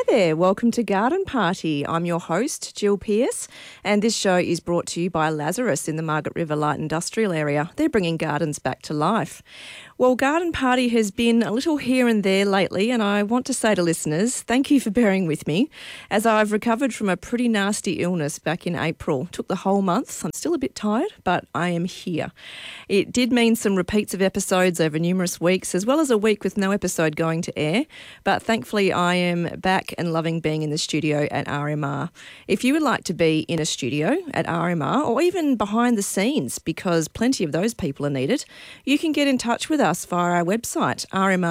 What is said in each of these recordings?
there, welcome to Garden Party. I'm your host, Jill Pearce, and this show is brought to you by Lazarus in the Margaret River Light Industrial Area. They're bringing gardens back to life. Well, Garden Party has been a little here and there lately, and I want to say to listeners, thank you for bearing with me, as I've recovered from a pretty nasty illness back in April. Took the whole month. I'm still a bit tired, but I am here. It did mean some repeats of episodes over numerous weeks, as well as a week with no episode going to air, but thankfully I am back and loving being in the studio at RMR. If you would like to be in a studio at RMR or even behind the scenes, because plenty of those people are needed, you can get in touch with us via our website,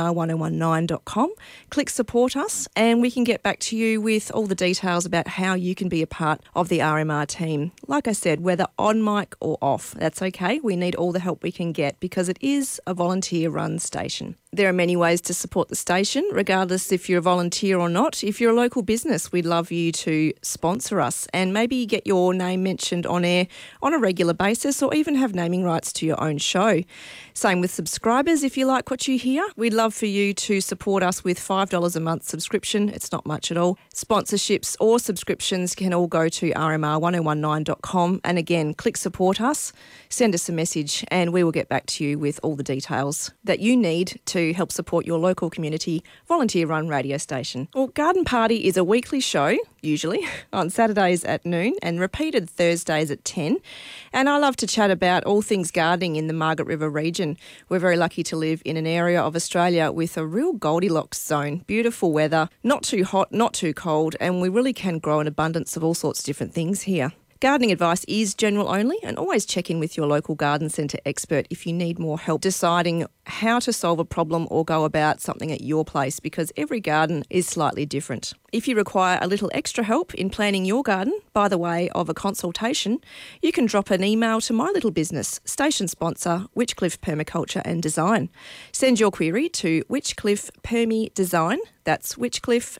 rmr1019.com. Click support us and we can get back to you with all the details about how you can be a part of the RMR team. Like I said, whether on mic or off, that's okay. We need all the help we can get because it is a volunteer-run station. There are many ways to support the station, regardless if you're a volunteer or not. If you're a local business, we'd love you to sponsor us and maybe get your name mentioned on air on a regular basis or even have naming rights to your own show. Same with subscribers. If you like what you hear, we'd love for you to support us with $5 a month subscription. It's not much at all. Sponsorships or subscriptions can all go to rmr1019.com. And again, click support us, send us a message, and we will get back to you with all the details that you need to help support your local community volunteer-run radio station. Well, Garden Party is a weekly show, usually, on Saturdays at noon and repeated Thursdays at 10. And I love to chat about all things gardening in the Margaret River region. We're very lucky to live in an area of Australia with a real Goldilocks zone. Beautiful weather, not too hot, not too cold, and we really can grow an abundance of all sorts of different things here. Gardening advice is general only, and always check in with your local garden centre expert if you need more help deciding how to solve a problem or go about something at your place, because every garden is slightly different. If you require a little extra help in planning your garden by the way of a consultation, you can drop an email to my little business, station sponsor, Witchcliffe Permaculture and Design. Send your query to Witchcliffe Permi Design, that's Witchcliffe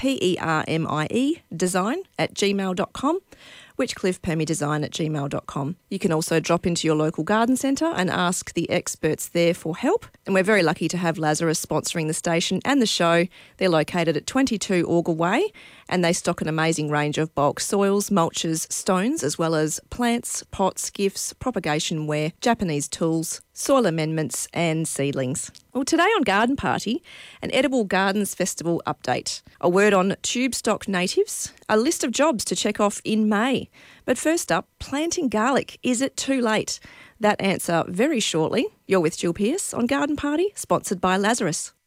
Permie design at gmail.com. witchcliffepermidesign@gmail.com. You can also drop into your local garden centre and ask the experts there for help. And we're very lucky to have Lazarus sponsoring the station and the show. They're located at 22 Augur Way and they stock an amazing range of bulk soils, mulches, stones, as well as plants, pots, gifts, propagation ware, Japanese tools, soil amendments and seedlings. Well, today on Garden Party, an Edible Gardens Festival update, a word on tube stock natives, a list of jobs to check off in May. But first up, planting garlic. Is it too late? That answer very shortly. You're with Jill Pearce on Garden Party, sponsored by Lazarus.